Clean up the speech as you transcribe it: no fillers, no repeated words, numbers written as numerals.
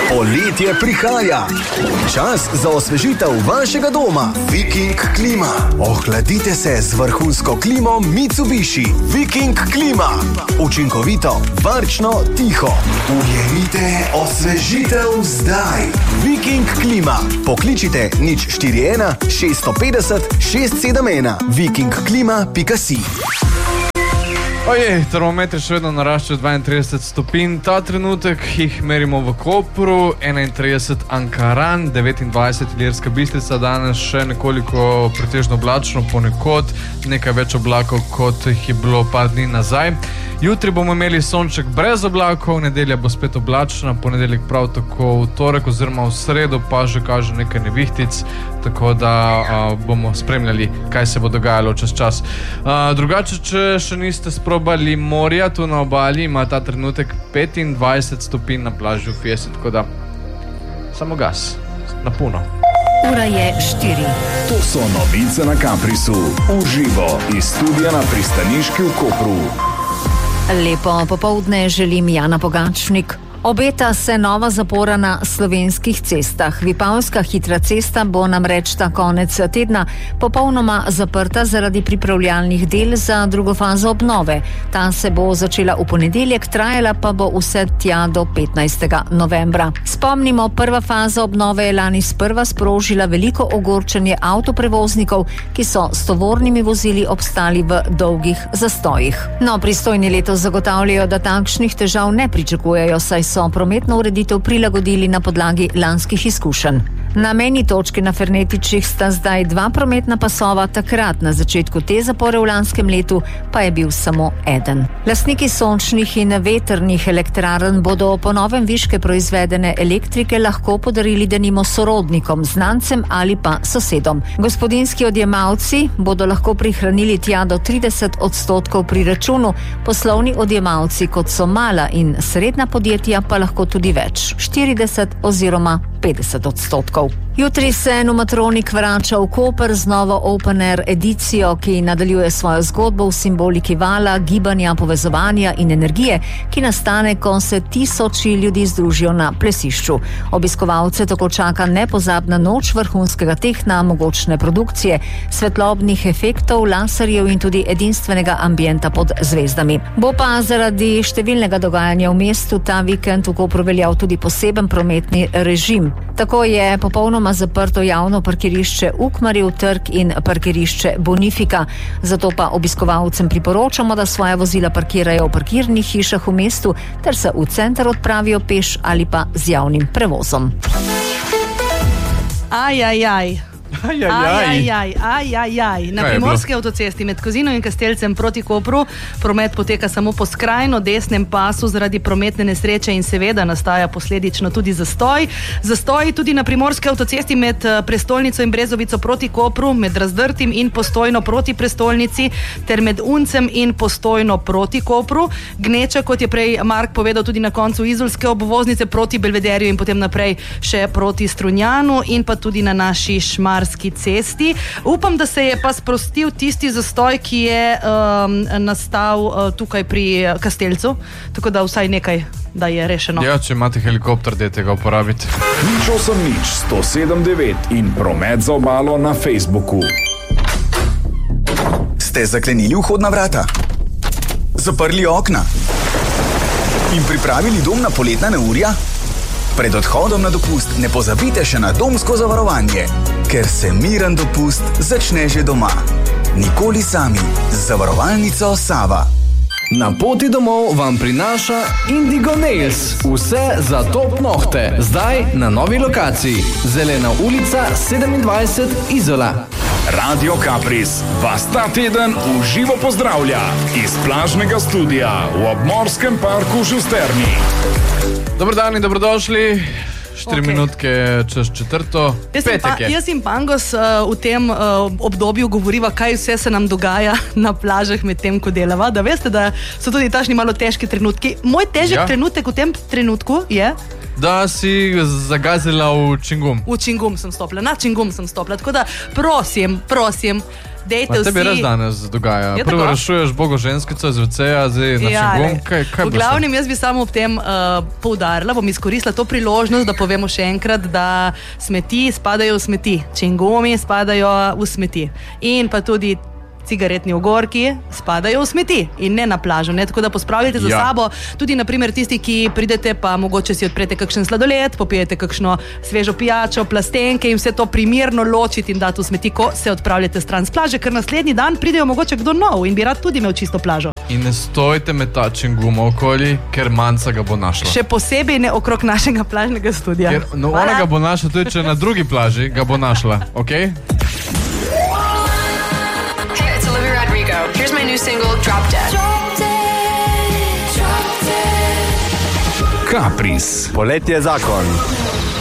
Poletje prihaja. Čas za osvežitev vašega doma. Viking klima. Ohladite se z vrhunsko klimo Mitsubishi. Viking klima. Učinkovito, varčno, tiho. Ujemite osvežitev zdaj. Viking klima. Pokličite 041 650 671. vikingklima.si. Ojej, termometri še vedno naraščajo 32 stopinj. Ta trenutek jih merimo v Kopru, 31 Ankaran, 29 Ilirska Bistrica, danes še nekoliko pretežno oblačno, ponekod nekaj več oblakov, kot jih je bilo par dni nazaj. Jutri bomo imeli sonček brez oblakov, nedelja bo spet oblačna, ponedeljek prav tako, v torek oziroma v sredo pa že kaže nekaj nevihtic, tako da bomo spremljali, kaj se bo dogajalo čez čas. Drugače, če še niste sprobali morja, tu na obali ima ta trenutek 25 stopinj na plaži v Fiesi, tako da samo gas, na puno. Ura je 4. To so novice na Caprisu, uživo iz studia na pristaniški v Kopru. Lepo popoldne želim Jana Pogačnik. Obeta se nova zapora na slovenskih cestah. Vipavska hitra cesta bo namreč ta konec tedna popolnoma zaprta zaradi pripravljalnih del za drugo fazo obnove. Ta se bo začela v ponedeljek, trajala pa bo vse tja do 15. novembra. Spomnimo, prva faza obnove je lani sprva sprožila veliko ogorčenje avtoprevoznikov, ki so s tovornimi vozili obstali v dolgih zastojih. No, pristojni letos zagotavljajo, da takšnih težav ne pričakujejo, saj so prometno ureditev prilagodili na podlagi lanskih izkušenj. Na mejni točki na Fernetičih sta zdaj 2 prometna pasova, takrat na začetku te zapore v lanskem letu pa je bil samo eden. Lastniki sončnih in vetrnih elektrarn bodo po novem viške proizvedene elektrike lahko podarili denimo sorodnikom, znancem ali pa sosedom. Gospodinjski odjemalci bodo lahko prihranili tja do 30% pri računu, poslovni odjemalci, kot so mala in srednja podjetja, pa lahko tudi več, 40 oziroma 50%. Jutri se Numatronik vrača v Koper z novo Open Air edicijo, ki nadaljuje svojo zgodbo v simboliki vala, gibanja, povezovanja in energije, ki nastane, ko se tisoči ljudi združijo na plesišču. Obiskovalce tako čaka nepozabna noč vrhunskega tehna, mogočne produkcije, svetlobnih efektov, laserjev in tudi edinstvenega ambienta pod zvezdami. Bo pa zaradi številnega dogajanja v mestu ta vikend v Kopru veljal tudi poseben prometni režim. Tako je popolnoma zaprto javno parkirišče Ukmarjev trg in parkirišče Bonifika. Zato pa obiskovalcem priporočamo, da svoja vozila parkirajo v parkirnih hišah v mestu ter se v center odpravijo peš ali pa z javnim prevozom. Na primorski avtocesti med Kozino in Kastelcem proti Kopru promet poteka samo po skrajno desnem pasu zaradi prometne nesreče in seveda nastaja posledično tudi zastoj. Zastoj tudi na primorski avtocesti med prestolnico in Brezovico proti Kopru, med Razdrtim in Postojno proti prestolnici ter med Uncem in Postojno proti Kopru. Gneča, kot je prej Mark povedal, tudi na koncu izolske obvoznice proti Belvederju in potem naprej še proti Strunjanu in pa tudi na naši Šmarski cesti. Upam, da se je pa sprostil tisti zastoj, ki je nastal tukaj pri Kastelcu, tako da vsaj nekaj, da je rešeno. Ja, če imate helikopter, dajte ga uporabiti. 108.9 in promet za obalo na Facebooku. Ste zaklenili vhodna vrata? Zaprli okna? In pripravili dom na poletna neurja? Pred odhodom na dopust ne pozabite še na domsko zavarovanje, ker se miren dopust začne že doma. Nikoli sami z zavarovalnico Sava. Na poti domov vam prinaša Indigo Nails. Vse za top nohte. Zdaj na novi lokaciji. Zelena ulica 27 Izola. Radio Capris vas ta teden v živo pozdravlja iz plažnega studia v obmorskem parku Žusterni. Dobar dan in dobrodošli. 4 minutke čez 4. Petek je. Jaz in Pangos v tem obdobju govoriva, kaj vse se nam dogaja na plažah med tem, ko delava. Da veste, da so tudi tašni malo težki trenutki. Moj težek trenutek v tem trenutku je... Da si zagazila v Čingum. V Čingum sem stopila, na Čingum sem stopila. Tako da prosim, Dejte tebi res vsi. danes dogaja. Je Prvo tako? rešuješ Bogo ženskico iz WC-ja, zdaj na čigum. Kaj v glavnem, jaz bi samo ob tem poudarila, bom izkoristila to priložnost, da povemo še enkrat, da smeti spadajo v smeti, čingumi spadajo v smeti in pa tudi cigaretni ogorki spadajo v smeti in ne na plažo, ne? Tako da pospravljate za sabo, tudi naprimer tisti, ki pridete, pa mogoče si odprete kakšen sladoled, popijete kakšno svežo pijačo, plastenke in vse to primerno ločiti in dati v smeti, ko se odpravljate stran s plaže, ker naslednji dan pridejo mogoče kdo nov in bi rad tudi imel čisto plažo. In ne stojite metati činguma okoli, ker manjca ga bo našla. Še posebej ne okrog našega plažnega studia. Ker, no, ona ga bo našla tudi, če na drugi plaži ga bo našla, ok? Here's my new single, Drop Dead. Kapris. Poletje zakon.